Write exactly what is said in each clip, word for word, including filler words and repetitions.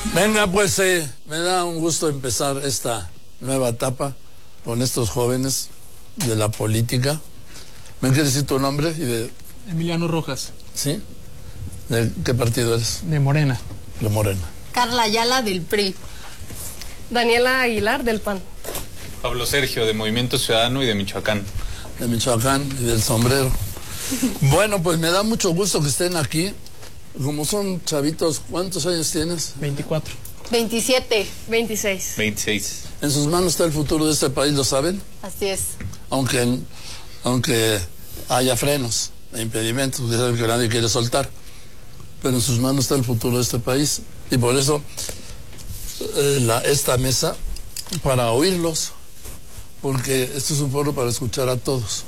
Venga, pues eh, me da un gusto empezar esta nueva etapa con estos jóvenes de la política. ¿Me quieres decir tu nombre? Y de... Emiliano Rojas. ¿Sí? ¿De qué partido eres? De Morena. De Morena. Carla Ayala, del P R I. Daniela Aguilar, del P A N. Pablo Sergio, de Movimiento Ciudadano y de Michoacán. De Michoacán y del Sombrero. Bueno, pues me da mucho gusto que estén aquí. Como son chavitos, ¿cuántos años tienes? veinticuatro. veintisiete. veintiséis. veintiséis. En sus manos está el futuro de este país, ¿lo saben? Así es. Aunque, aunque haya frenos e impedimentos, porque saben que nadie quiere soltar. Pero en sus manos está el futuro de este país. Y por eso eh, la, esta mesa, para oírlos, porque esto es un foro para escuchar a todos.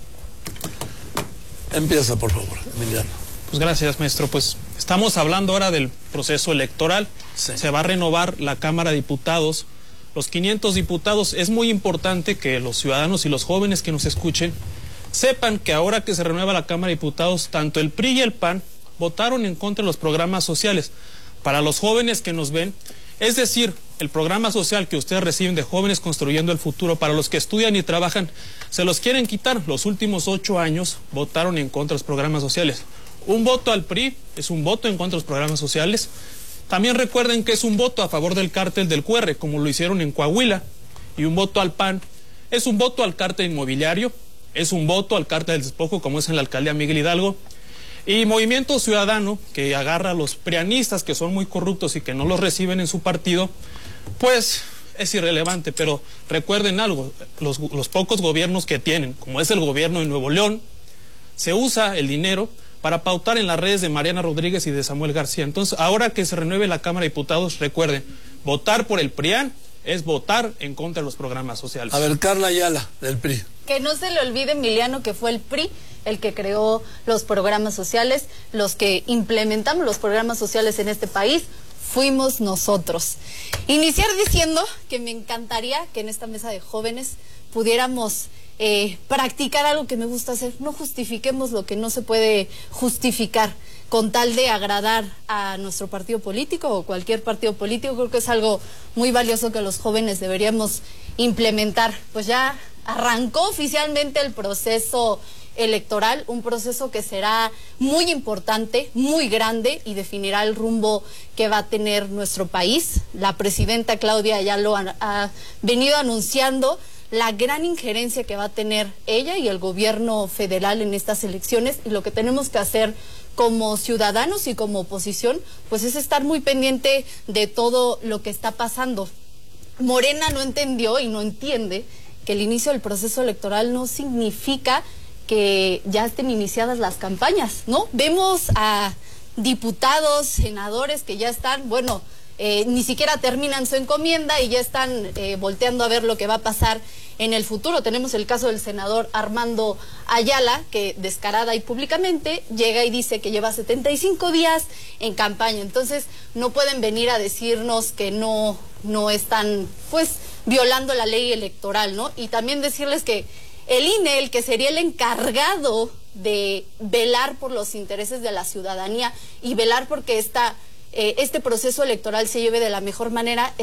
Empieza, por favor, Emiliano. Pues gracias, maestro. Pues estamos hablando ahora del proceso electoral. Sí. Se va a renovar la Cámara de Diputados. Los quinientos diputados. Es muy importante que los ciudadanos y los jóvenes que nos escuchen sepan que ahora que se renueva la Cámara de Diputados, tanto el P R I y el P A N votaron en contra de los programas sociales. Para los jóvenes que nos ven, es decir, el programa social que ustedes reciben de Jóvenes Construyendo el Futuro, para los que estudian y trabajan, se los quieren quitar. Los últimos ocho años votaron en contra de los programas sociales. Un voto al P R I es un voto en contra de los programas sociales. También recuerden que es un voto a favor del cártel del Q R, como lo hicieron en Coahuila. Y un voto al P A N es un voto al cártel inmobiliario, es un voto al cártel del despojo, como es en la alcaldía Miguel Hidalgo. Y Movimiento Ciudadano, que agarra a los prianistas que son muy corruptos y que no los reciben en su partido, pues es irrelevante. Pero recuerden algo, los, los pocos gobiernos que tienen, como es el gobierno de Nuevo León, se usa el dinero para pautar en las redes de Mariana Rodríguez y de Samuel García. Entonces, ahora que se renueve la Cámara de Diputados, recuerden, votar por el P R I A N es votar en contra de los programas sociales. A ver, Carla Ayala, del P R I. Que no se le olvide, Emiliano, que fue el P R I el que creó los programas sociales, los que implementamos los programas sociales en este país, fuimos nosotros. Iniciar diciendo que me encantaría que en esta mesa de jóvenes pudiéramos eh, practicar algo que me gusta hacer. No justifiquemos lo que no se puede justificar con tal de agradar a nuestro partido político o cualquier partido político. Creo que es algo muy valioso que los jóvenes deberíamos implementar. Pues ya arrancó oficialmente el proceso electoral, un proceso que será muy importante, muy grande y definirá el rumbo que va a tener nuestro país. La presidenta Claudia ya lo ha, ha venido anunciando, la gran injerencia que va a tener ella y el gobierno federal en estas elecciones, y lo que tenemos que hacer como ciudadanos y como oposición, pues es estar muy pendiente de todo lo que está pasando. Morena no entendió y no entiende que el inicio del proceso electoral no significa que ya estén iniciadas las campañas, ¿no? Vemos a diputados, senadores que ya están, bueno, eh, ni siquiera terminan su encomienda y ya están eh, volteando a ver lo que va a pasar en el futuro. Tenemos el caso del senador Armando Ayala, que descarada y públicamente llega y dice que lleva setenta y cinco días en campaña. Entonces no pueden venir a decirnos que no, no están, pues, violando la ley electoral, ¿no? Y también decirles que el I N E, el que sería el encargado de velar por los intereses de la ciudadanía y velar porque esta, eh, este proceso electoral se lleve de la mejor manera,